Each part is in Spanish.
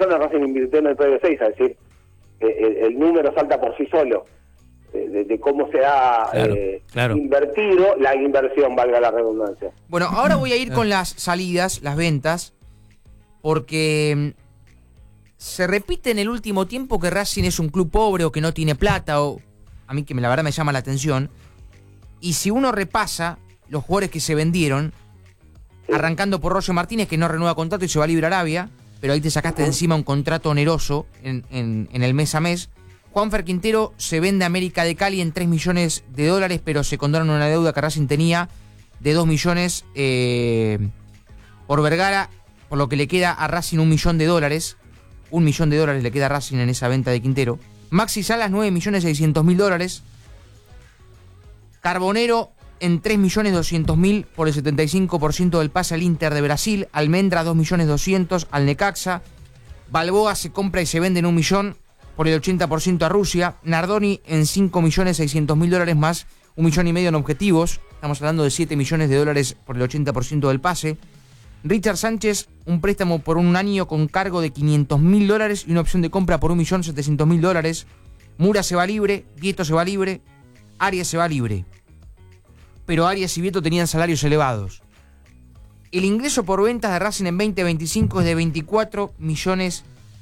personas Racing invirtió en el predio 6, es decir, el número salta por sí solo, de cómo se ha invertido la inversión, valga la redundancia. Bueno, ahora voy a ir con las salidas, las ventas, porque se repite en el último tiempo que Racing es un club pobre o que no tiene plata, o a mí que la verdad me llama la atención. Y si uno repasa los jugadores que se vendieron, arrancando por Roger Martínez, que no renueva contrato y se va libre a Arabia, pero ahí te sacaste de encima un contrato oneroso en el mes a mes. Juanfer Quintero se vende a América de Cali en $3 millones, pero se condonan una deuda que Racing tenía de 2 millones por Vergara, por lo que le queda a Racing $1 millón. $1 millón le queda a Racing en esa venta de Quintero. Maxi Salas, $9.600.000. Carbonero en $3.200.000 por el 75% del pase al Inter de Brasil. Almendra, $2.200.000 al Necaxa. Balboa se compra y se vende en $1 millón por el 80% a Rusia. Nardoni en $5.600.000 más $1,5 millones en objetivos. Estamos hablando de $7 millones por el 80% del pase. Richard Sánchez, un préstamo por un año con cargo de $500.000 y una opción de compra por $1.700.000. Mura se va libre, Vieto se va libre, Arias se va libre. Pero Arias y Vieto tenían salarios elevados. El ingreso por ventas de Racing en 2025 es de $24 millones.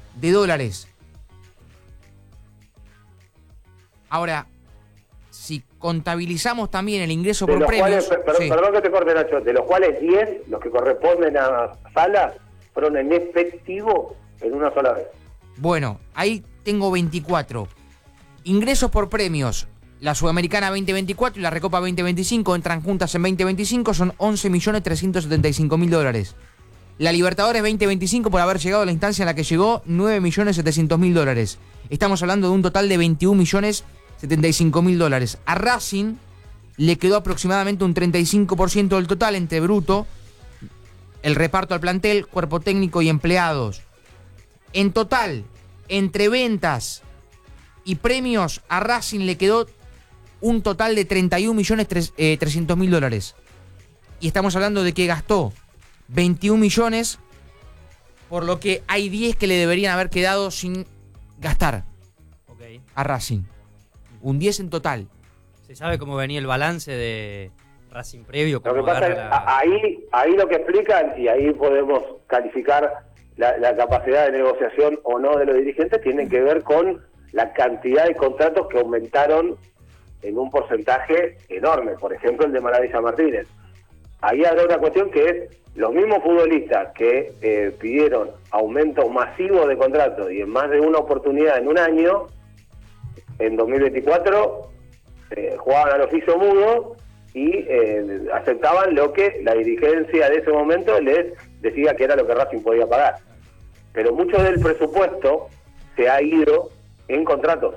Ahora, si contabilizamos también el ingreso por premios... Perdón que te corte, Nacho, de los cuales 10, los que corresponden a Salas, fueron en efectivo en una sola vez. Bueno, ahí tengo 24. Ingresos por premios, la Sudamericana 2024 y la Recopa 2025 entran juntas en 2025, son $11.375.000. La Libertadores 2025, por haber llegado a la instancia en la que llegó, $9.700.000. Estamos hablando de un total de $21.075.000. A Racing le quedó aproximadamente un 35% del total entre bruto, el reparto al plantel, cuerpo técnico y empleados. En total, entre ventas y premios, a Racing le quedó un total de $31.300.000. Y estamos hablando de que gastó 21 millones, por lo que hay 10 que le deberían haber quedado sin gastar a Racing. Un 10 en total. ¿Se sabe cómo venía el balance de Racing previo? Lo que pasa es ahí lo que explican, y ahí podemos calificar la capacidad de negociación o no de los dirigentes, tiene que ver con la cantidad de contratos que aumentaron en un porcentaje enorme. Por ejemplo, el de Maravilla Martínez. Ahí habrá una cuestión que es los mismos futbolistas que pidieron aumentos masivos de contratos y en más de una oportunidad en un año, en 2024 jugaban al oficio mudo y aceptaban lo que la dirigencia de ese momento les decía que era lo que Racing podía pagar. Pero mucho del presupuesto se ha ido en contratos.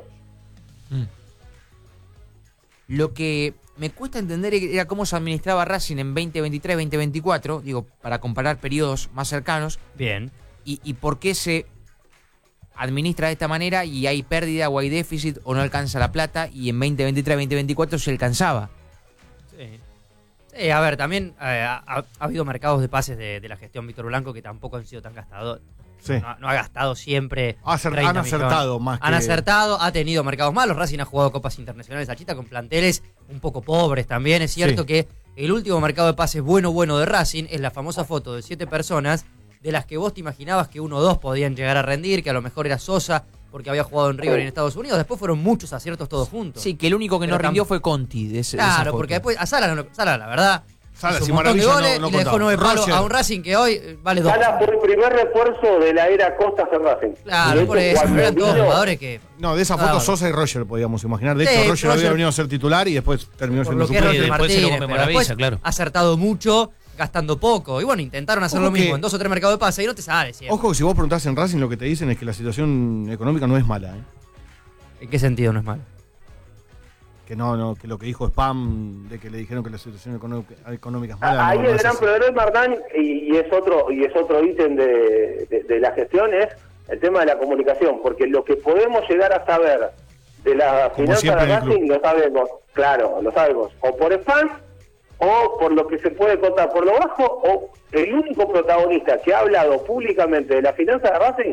Lo que me cuesta entender era cómo se administraba Racing en 2023, 2024, digo, para comparar periodos más cercanos. Bien. Y por qué se administra de esta manera y hay pérdida o hay déficit o no alcanza la plata, y en 2023, 2024 se alcanzaba. Sí, a ver, también ha habido mercados de pases de la gestión Víctor Blanco que tampoco han sido tan gastadores. Sí. No ha gastado siempre. Han acertado más que... Han acertado, ha tenido mercados malos. Racing ha jugado copas internacionales a Chita con planteles un poco pobres también. Es cierto que el último mercado de pases bueno de Racing es la famosa foto de 7 personas, de las que vos te imaginabas que 1 o 2 podían llegar a rendir, que a lo mejor era Sosa porque había jugado en River y en Estados Unidos. Después fueron muchos aciertos todos juntos. Sí, que el único que no rindió fue Conti. De esa claro, foto. porque después a Sala, la verdad, Salas hizo y un montón de Maravilla goles y le dejó 9 palos a un Racing que hoy vale 2. Salas fue el primer refuerzo de la era Costas en Racing. Claro, por eso, pero eran todos jugadores que... No, de esa foto Sosa y Roger podíamos imaginar. De hecho, Roger había venido a ser titular y después terminó siendo suplente. suplente. Después se lo come Maravilla, después claro. ha acertado mucho, gastando poco. Y bueno, intentaron hacer lo mismo en 2 o 3 mercados de pase y no te sale siempre. Ojo que si vos preguntás en Racing, lo que te dicen es que la situación económica no es mala, ¿eh? ¿En qué sentido no es malo? Que que lo que dijo Spam, de que le dijeron que la situación económica es mala. Ahí no el es gran así. problema, Hernán, y es otro ítem de la gestión, es el tema de la comunicación, porque lo que podemos llegar a saber de la finanza de Racing lo sabemos, o por Spam, o por lo que se puede contar por lo bajo, o el único protagonista que ha hablado públicamente de la finanza de Racing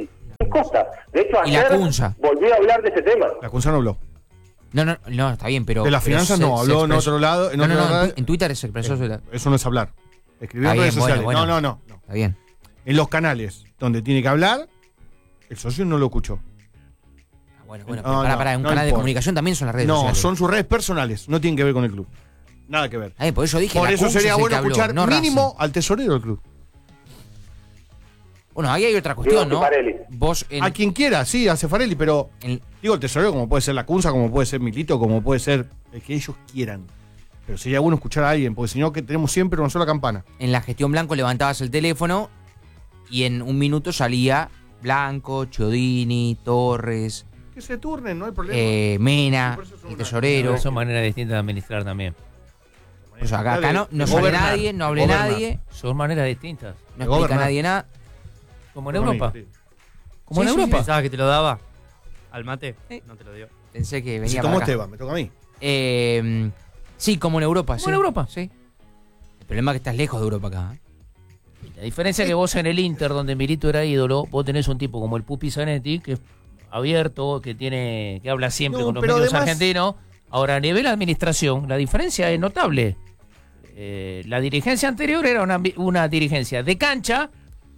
es Costa. De hecho, Y la ayer Cunza. volvió a hablar de ese tema. La Cunza no habló. No, está bien, pero... De las pero finanzas no, habló en otro lado. En Twitter se expresó... Eso no es hablar. Escribió Está en redes bien, sociales. bueno. No. Está bien. En los canales donde tiene que hablar, el socio no lo escuchó. Bueno, No, pero pará, un no canal de importa. comunicación también son las redes No, sociales. son sus redes personales, no tienen que ver con el club. Nada que ver. Por eso dije, Por la eso Cunza sería es el bueno que habló, escuchar no mínimo Racing. al tesorero del club. Bueno, ahí hay otra cuestión, ¿no? Cifarelli. Vos A quien quiera, sí, a Cefarelli, pero digo el tesorero como puede ser la Cunza, como puede ser Milito, como puede ser el que ellos quieran. Pero sería bueno escuchar a alguien, porque si no, que tenemos siempre una sola campana. en la gestión Blanco levantabas el teléfono y en un minuto salía Blanco, Chiodini, Torres, Que se turnen, no hay problema. Mena, Por eso son el una- tesorero. Pero son maneras distintas de administrar también. Por eso acá no De sale gobernar, nadie, no de hable gobernar. nadie, Son maneras distintas. no De explica gobernar. nadie nada. Como en Europa. Sí. Como en Sí, sí, Europa. ¿Pensabas que te lo daba al mate? Sí. No te lo dio. Pensé que Si venía tomó para acá. Esteban, me toca a mí. Sí, como en Europa. Como sí. en Europa. Sí. El problema es que estás lejos de Europa acá. La diferencia es que vos en el Inter, donde Milito era ídolo, vos tenés un tipo como el Pupi Zanetti, que es abierto, que habla siempre No, con los pero medios además- argentinos. Ahora, a nivel administración, la diferencia es notable. La dirigencia anterior era una dirigencia de cancha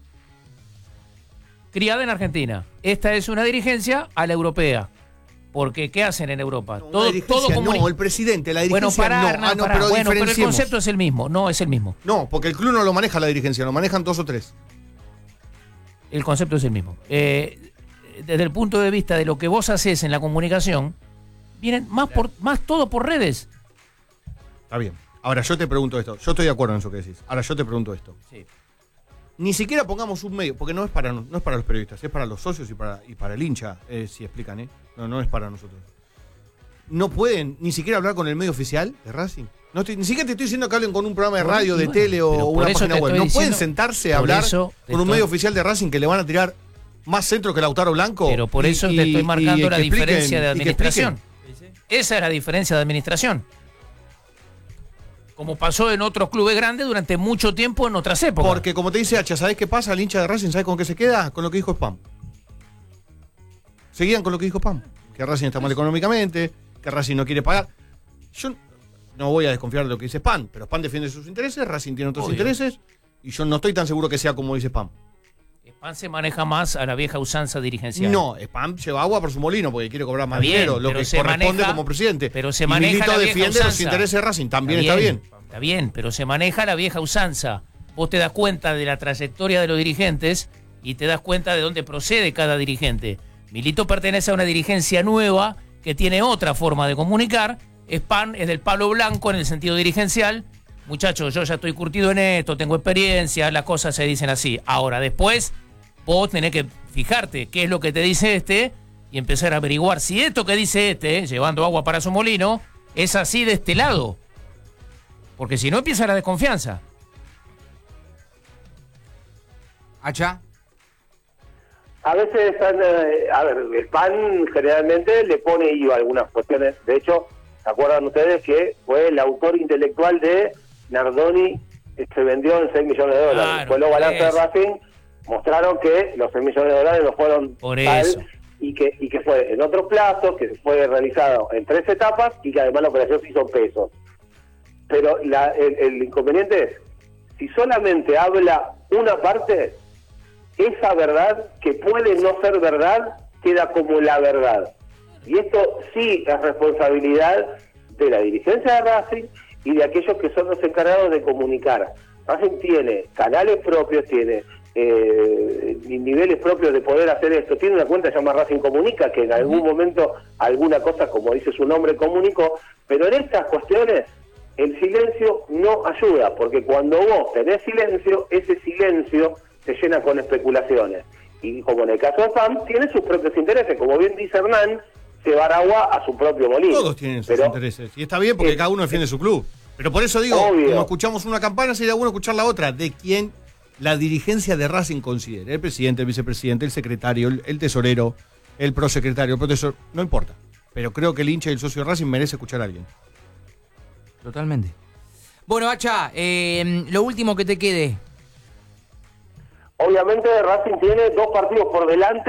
criada en Argentina. Esta es una dirigencia a la europea. Porque, ¿qué hacen en Europa? No, la dirigencia no, el presidente, la Bueno, dirigencia pará, no. Hernán, no, pará. pero Bueno, pero el diferenciemos. concepto es el mismo. No, es el mismo. No, porque el club no lo maneja la dirigencia, lo manejan 2 o 3. El concepto es el mismo. Desde el punto de vista de lo que vos haces en la comunicación, vienen más todo por redes. Está bien. Ahora yo te pregunto esto. Yo estoy de acuerdo en eso que decís. Ahora yo te pregunto esto. Sí. Ni siquiera pongamos un medio, porque no es para los periodistas, es para los socios y para el hincha, si explican, ¿eh? No es para nosotros. No pueden ni siquiera hablar con el medio oficial de Racing. Ni siquiera te estoy diciendo que hablen con un programa de radio, de tele o pero por una eso página te web. estoy No pueden diciendo- sentarse a por hablar eso te con un estoy- medio oficial de Racing que le van a tirar más centro que Lautaro Blanco. Pero por eso te estoy marcando la que expliquen, diferencia de y que expliquen. administración. Esa es la diferencia de administración. Como pasó en otros clubes grandes durante mucho tiempo en otras épocas. Porque como te dice Hacha, ¿sabés qué pasa? El hincha de Racing, ¿sabés con qué se queda? Con lo que dijo Spam. Seguían con lo que dijo Spam. Que Racing está mal económicamente, que Racing no quiere pagar. Yo no voy a desconfiar de lo que dice Spam, pero Spam defiende sus intereses, Racing tiene otros Obvio. intereses, y yo no estoy tan seguro que sea como dice Spam. Spam se maneja más a la vieja usanza dirigencial. No, Spam lleva agua por su molino porque quiere cobrar más Está bien, dinero, lo pero que se corresponde maneja- como presidente. pero se Y maneja Milito la vieja defiende los usanza. intereses de Racing, también está bien. Está bien, pero se maneja la vieja usanza. Vos te das cuenta de la trayectoria de los dirigentes y te das cuenta de dónde procede cada dirigente. Milito pertenece a una dirigencia nueva que tiene otra forma de comunicar. Spam es del palo blanco en el sentido dirigencial. Muchachos, yo ya estoy curtido en esto, tengo experiencia, las cosas se dicen así. Ahora, después, vos tenés que fijarte qué es lo que te dice este y empezar a averiguar si esto que dice este, llevando agua para su molino, es así de este lado. Porque si no, empieza la desconfianza. Hacha. A veces están, a ver, el PAN generalmente le pone IVA a algunas cuestiones. De hecho, ¿se acuerdan ustedes que fue el autor intelectual de Nardoni? Se vendió en 6 millones de dólares. Claro, Después los balances de eso. Racing mostraron que los 6 millones de dólares no fueron Por tal, eso. y que fue en otro plazo, que fue realizado en 3 etapas y que además la operación se hizo en pesos. Pero el inconveniente es, si solamente habla una parte, esa verdad, que puede no ser verdad, queda como la verdad. Y esto sí es responsabilidad de la dirigencia de Racing y de aquellos que son los encargados de comunicar. Racing tiene canales propios, tiene niveles propios de poder hacer esto. Tiene una cuenta llamada Racing Comunica, que en algún momento alguna cosa, como dice su nombre, comunicó, pero en estas cuestiones el silencio no ayuda, porque cuando vos tenés silencio, ese silencio se llena con especulaciones. Y como en el caso de FAM, tiene sus propios intereses. Como bien dice Hernán, llevar agua a su propio molino. Todos tienen sus Pero intereses. Y está bien porque cada uno defiende su club. Pero por eso digo, Obvio. como escuchamos una campana, sería bueno escuchar la otra, de quien la dirigencia de Racing considere. El presidente, el vicepresidente, el secretario, el tesorero, el prosecretario, el profesor, no importa. Pero creo que el hincha y el socio de Racing merece escuchar a alguien. Totalmente. Bueno, Hacha, lo último que te quede. obviamente Racing tiene 2 partidos por delante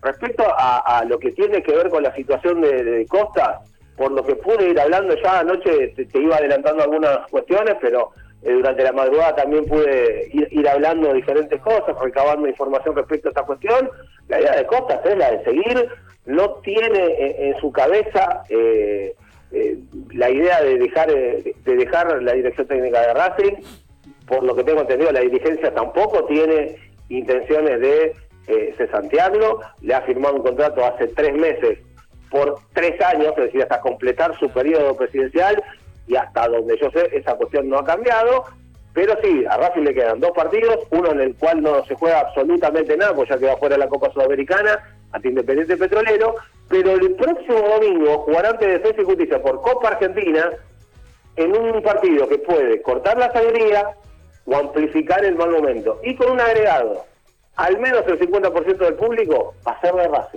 respecto a lo que tiene que ver con la situación de Costa, por lo que pude ir hablando ya anoche, te iba adelantando algunas cuestiones, pero durante la madrugada también pude ir hablando de diferentes cosas, recabando información respecto a esta cuestión. La idea de Costa es la de seguir, no tiene en su cabeza la idea de dejar la dirección técnica de Racing. Por lo que tengo entendido, la dirigencia tampoco tiene intenciones de cesantearlo. Le ha firmado un contrato hace 3 meses por 3 años, es decir, hasta completar su periodo presidencial, y hasta donde yo sé, esa cuestión no ha cambiado. Pero sí, a Racing le quedan 2 partidos, uno en el cual no se juega absolutamente nada, pues ya queda fuera de la Copa Sudamericana, ante Independiente Petrolero, pero el próximo domingo jugará ante Defensa y Justicia por Copa Argentina, en un partido que puede cortar la sangría o amplificar el mal momento. Y con un agregado, al menos el 50% del público va a ser de Racing.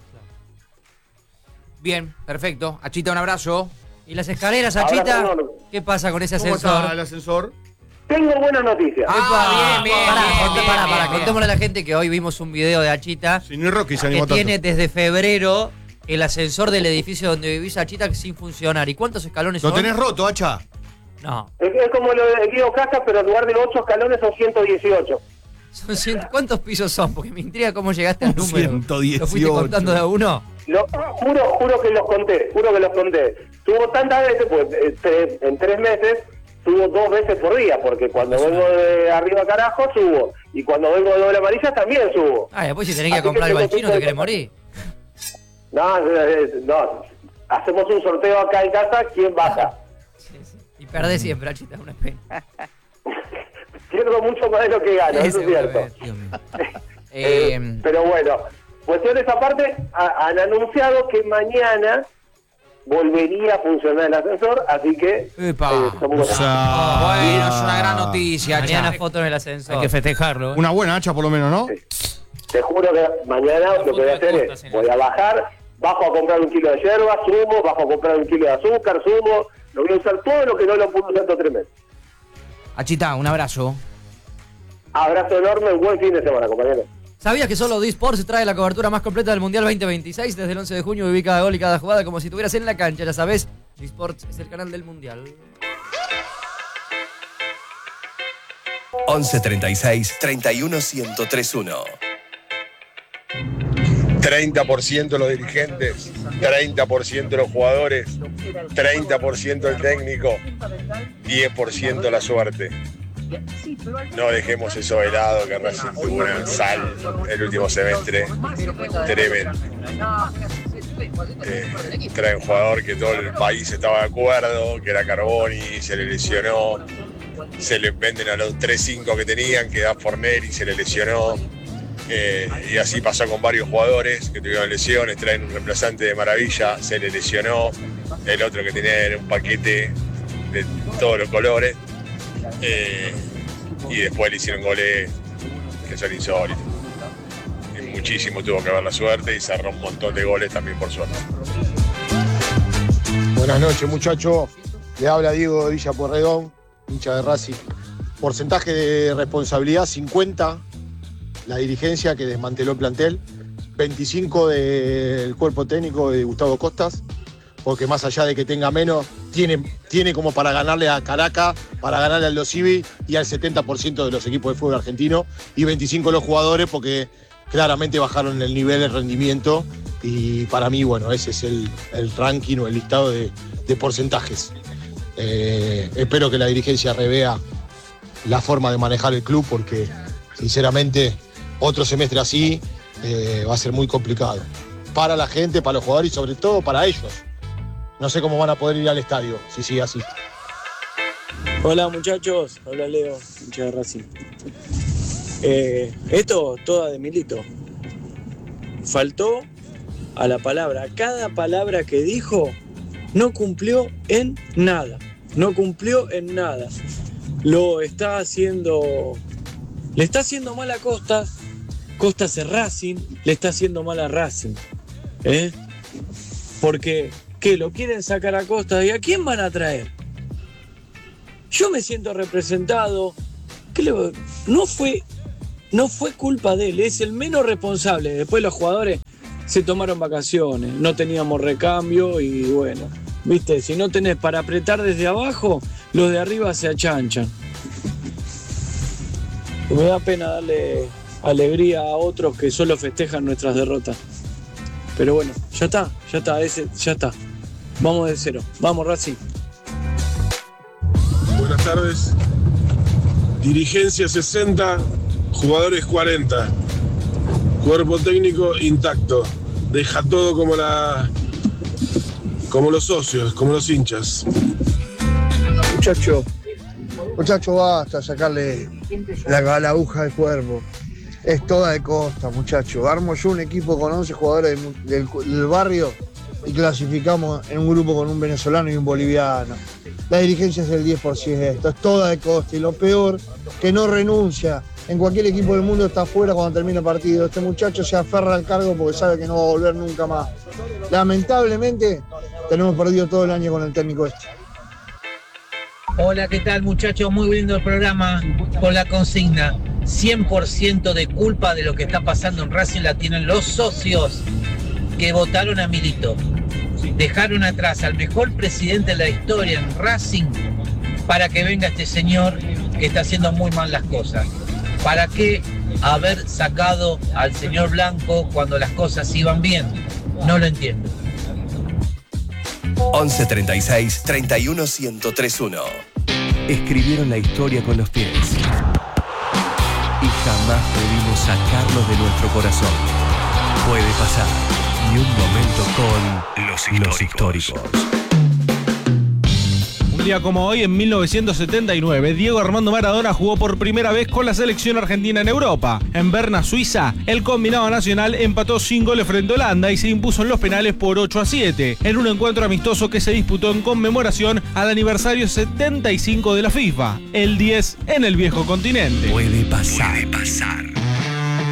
Bien, perfecto. Achita, un abrazo. ¿Y las escaleras, Achita? Abrazo, no. ¿Qué pasa con ese ¿Cómo ascensor? está el ascensor? Tengo buenas noticias. Bien. Contémosle a la gente que hoy vimos un video de Achita Si no es Rocky, se que animó tiene tanto. desde febrero el ascensor del edificio donde vivís, Achita, sin funcionar. ¿Y cuántos escalones Lo son? tenés roto, Hacha. No. Es como lo de Guido Casas, pero en lugar de 8 escalones son 118. Son ¿Cuántos pisos son? Porque me intriga cómo llegaste al número. 118. ¿Lo fuiste contando de a uno? Juro que los conté. Tuvo tantas veces, pues en 3 meses subo 2 veces por día, porque cuando vengo de arriba carajo subo, y cuando vengo de doble amarilla también subo. Ah, después si tenés que Así comprar que el tengo balchino punto te de querés contacto. morir. No, hacemos un sorteo acá en casa, ¿quién baja? Sí. Y perdés siempre, Achita, es una pena. Pierdo mucho más de lo que gano, eso es cierto. Dios mío. Pero bueno, cuestiones aparte, han anunciado que mañana volvería a funcionar el ascensor, así que Epa. somos Bueno, es una gran noticia, Mañana Hacha. foto en el ascensor. Hay que festejarlo. Una buena Hacha, por lo menos, ¿no? Te juro que mañana lo que voy a hacer es, voy a bajar, bajo a comprar 1 kilo de yerba, sumo, bajo a comprar 1 kilo de azúcar, sumo, lo voy a usar todo lo que no lo pude usar estos 3 meses. Achita, un abrazo. Abrazo enorme, buen fin de semana, compañeros. ¿Sabías que solo D-Sports trae la cobertura más completa del Mundial 2026? Desde el 11 de junio viví cada gol y cada jugada como si estuvieras en la cancha. Ya sabes, D-Sports es el canal del Mundial. 11 36 31 1031. 30% los dirigentes, 30% los jugadores, 30% el técnico, 10% la suerte. No dejemos eso de lado, que Racing tuvo una sal el último semestre tremendo. Trae un jugador que todo el país estaba de acuerdo, que era Carboni, se le lesionó. Se le venden a los 3-5 que tenían, que da Forneri, se le lesionó. Y así pasó con varios jugadores que tuvieron lesiones. Traen un reemplazante de maravilla, se le lesionó. El otro que tenía era un paquete de todos los colores. Y después le hicieron goles que son insólitos. Y muchísimo tuvo que ver la suerte y cerró un montón de goles también por suerte. Buenas noches, muchachos. Le habla Diego de Villa Pueyrredón, hincha de Racing. Porcentaje de responsabilidad 50, la dirigencia que desmanteló el plantel, 25 del cuerpo técnico de Gustavo Costas, porque más allá de que tenga menos, tiene como para ganarle a Caracas, para ganarle al Los Ibi y al 70% de los equipos de fútbol argentino, y 25 los jugadores porque claramente bajaron el nivel de rendimiento, y para mí, bueno, ese es el ranking o el listado de porcentajes. Espero que la dirigencia revea la forma de manejar el club, porque sinceramente otro semestre así va a ser muy complicado para la gente, para los jugadores y sobre todo para ellos. No sé cómo van a poder ir al estadio si sigue así. Hola muchachos, hola Leo, hincha de Racing. Esto toda de Milito. Faltó a la palabra. Cada palabra que dijo no cumplió en nada. No cumplió en nada. Lo está haciendo. Le está haciendo mal a Costas. Costas es Racing. Le está haciendo mal a Racing. Porque, ¿qué? ¿Lo quieren sacar a Costas? ¿Y a quién van a traer? Yo me siento representado. No fue culpa de él. Es el menos responsable. Después los jugadores se tomaron vacaciones, no teníamos recambio y bueno, viste, si no tenés para apretar desde abajo, los de arriba se achanchan. Me da pena darle alegría a otros que solo festejan nuestras derrotas. Pero bueno, ya está, ya está. Vamos de cero, vamos Racing. Buenas tardes. Dirigencia 60, jugadores 40. Cuerpo técnico intacto. Deja todo como los socios, como los hinchas. Muchacho, basta sacarle la aguja del cuerpo. Es toda de costa, muchacho. Armo yo un equipo con 11 jugadores del barrio y clasificamos en un grupo con un venezolano y un boliviano. La dirigencia es el 10%, es toda de costa. Y lo peor, que no renuncia. En cualquier equipo del mundo está afuera cuando termina el partido. Este muchacho se aferra al cargo porque sabe que no va a volver nunca más. Lamentablemente, tenemos perdido todo el año con el técnico este. Hola, ¿qué tal, muchachos? Muy lindo el programa. Con la consigna, 100% de culpa de lo que está pasando en Racing la tienen los socios que votaron a Milito. Dejaron atrás al mejor presidente de la historia en Racing para que venga este señor que está haciendo muy mal las cosas. ¿Para qué haber sacado al señor Blanco cuando las cosas iban bien? No lo entiendo. 11 36 31 1031. Escribieron la historia con los pies y jamás pudimos sacarlos de nuestro corazón. Puede pasar. Y un momento con los históricos. Un día como hoy, en 1979, Diego Armando Maradona jugó por primera vez con la selección argentina en Europa. En Berna, Suiza, el combinado nacional empató sin goles frente a Holanda y se impuso en los penales por 8-7, en un encuentro amistoso que se disputó en conmemoración al aniversario 75 de la FIFA, el 10 en el viejo continente. Puede pasar.